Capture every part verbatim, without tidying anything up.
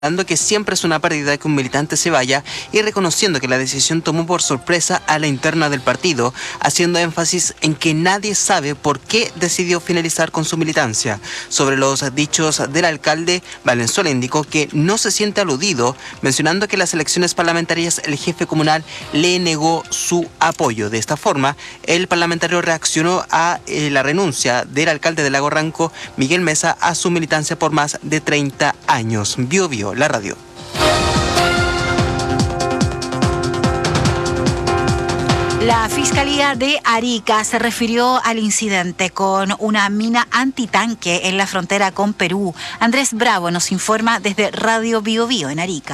dando que siempre es una pérdida que un militante se vaya y reconociendo que la decisión tomó por sorpresa a la interna del partido, haciendo énfasis en que nadie sabe por qué decidió finalizar con su militancia. Sobre los dichos del alcalde, Valenzuela indicó que no se siente aludido, mencionando que en las elecciones parlamentarias el jefe comunal le negó su apoyo. De esta forma, el parlamentario reaccionó a eh, la renuncia del alcalde de Lago Ranco, Miguel Mesa, a su militancia por más de treinta años. Bio Bio, la radio. La Fiscalía de Arica se refirió al incidente con una mina antitanque en la frontera con Perú. Andrés Bravo nos informa desde Radio Bio Bio en Arica.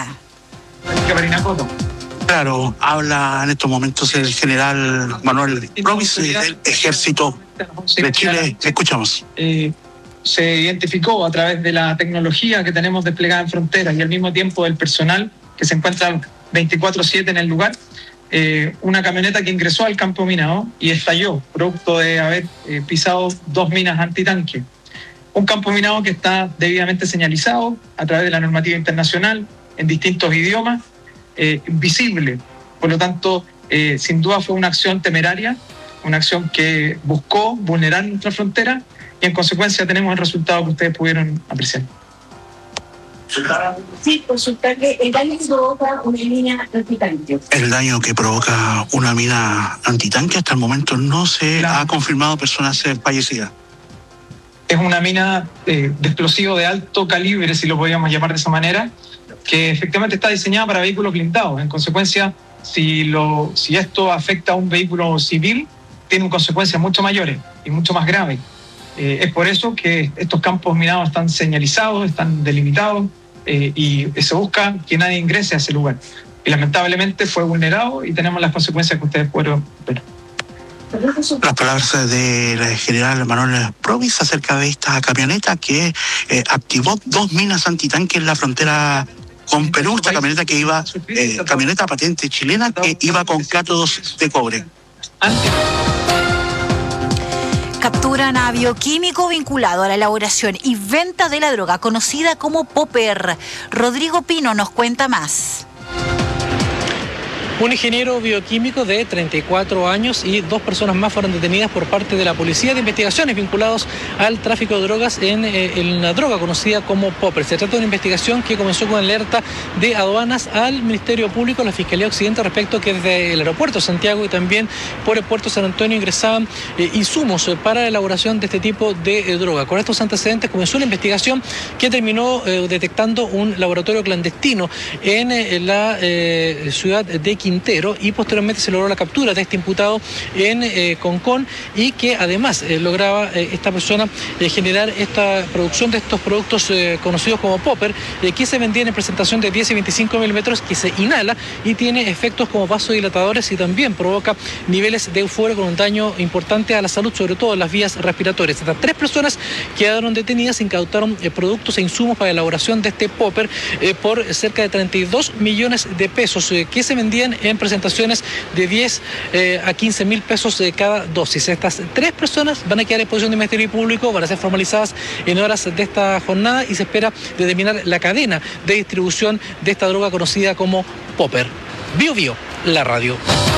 Claro, habla en estos momentos el general Manuel Provis del Ejército de Chile. Escuchamos. Eh, se identificó a través de la tecnología que tenemos desplegada en fronteras y al mismo tiempo del personal que se encuentra veinticuatro siete en el lugar, eh, una camioneta que ingresó al campo minado y estalló, producto de haber eh, pisado dos minas antitanque. Un campo minado que está debidamente señalizado a través de la normativa internacional en distintos idiomas, eh, visible. Por lo tanto, eh, sin duda fue una acción temeraria, una acción que buscó vulnerar nuestra frontera y en consecuencia tenemos el resultado que ustedes pudieron apreciar. Sí, consultarle el daño que provoca una mina antitanque. El daño que provoca una mina antitanque hasta el momento no se la... ha confirmado personas fallecidas. Es una mina eh, de explosivo de alto calibre, si lo podríamos llamar de esa manera, que efectivamente está diseñada para vehículos blindados. En consecuencia, si, lo, si esto afecta a un vehículo civil, tiene consecuencias mucho mayores y mucho más graves. Eh, es por eso que estos campos minados están señalizados, están delimitados eh, y se busca que nadie ingrese a ese lugar. Y lamentablemente fue vulnerado y tenemos las consecuencias que ustedes pueden ver. Las palabras del general Manuel Provis acerca de esta camioneta que eh, activó dos minas antitanque en la frontera con Perú. Esta camioneta que iba, eh, camioneta patente chilena que iba con cátodos de cobre. Capturan a bioquímico vinculado a la elaboración y venta de la droga conocida como Popper. Rodrigo Pino nos cuenta más. Un ingeniero bioquímico de treinta y cuatro años y dos personas más fueron detenidas por parte de la Policía de Investigaciones vinculados al tráfico de drogas en, eh, en la droga conocida como Popper. Se trata de una investigación que comenzó con alerta de aduanas al Ministerio Público, a la Fiscalía Occidente, respecto que desde el aeropuerto de Santiago y también por el puerto de San Antonio ingresaban eh, insumos para la elaboración de este tipo de eh, droga. Con estos antecedentes comenzó la investigación que terminó eh, detectando un laboratorio clandestino en eh, la eh, ciudad de Quintero y posteriormente se logró la captura de este imputado en eh, Concón y que además eh, lograba eh, esta persona eh, generar esta producción de estos productos eh, conocidos como Popper eh, que se vendían en presentación de diez y veinticinco mililitros, que se inhala y tiene efectos como vasodilatadores y también provoca niveles de euforia con un daño importante a la salud, sobre todo en las vías respiratorias. Estas tres personas quedaron detenidas, incautaron eh, productos e insumos para la elaboración de este Popper eh, por cerca de treinta y dos millones de pesos eh, que se vendían en presentaciones de diez eh, a quince mil pesos de cada dosis. Estas tres personas van a quedar en posición del Ministerio Público, van a ser formalizadas en horas de esta jornada y se espera determinar la cadena de distribución de esta droga conocida como Popper. Bio Bio, la radio.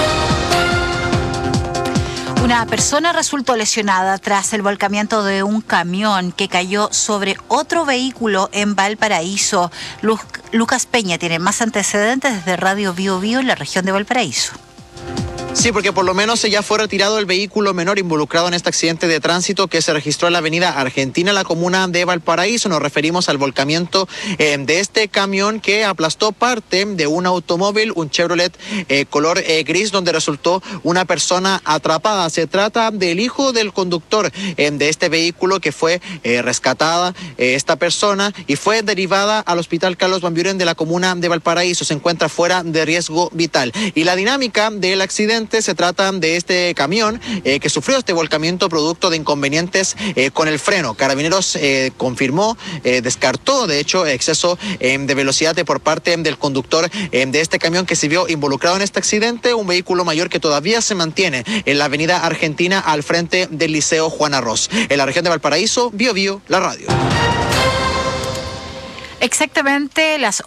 Una persona resultó lesionada tras el volcamiento de un camión que cayó sobre otro vehículo en Valparaíso. Lu- Lucas Peña tiene más antecedentes desde Radio Bio Bio en la región de Valparaíso. Sí, porque por lo menos ya fue retirado el vehículo menor involucrado en este accidente de tránsito que se registró en la avenida Argentina, en la comuna de Valparaíso. Nos referimos al volcamiento eh, de este camión que aplastó parte de un automóvil, un Chevrolet eh, color eh, gris, donde resultó una persona atrapada. Se trata del hijo del conductor eh, de este vehículo que fue eh, rescatada eh, esta persona y fue derivada al Hospital Carlos Van Buren de la comuna de Valparaíso. Se encuentra fuera de riesgo vital. Y la dinámica del accidente se trata de este camión eh, que sufrió este volcamiento producto de inconvenientes eh, con el freno. Carabineros eh, confirmó, eh, descartó de hecho exceso eh, de velocidad de por parte del conductor eh, de este camión que se vio involucrado en este accidente, un vehículo mayor que todavía se mantiene en la avenida Argentina al frente del Liceo Juan Arroz. En la región de Valparaíso, Bio Bio, la radio. Exactamente las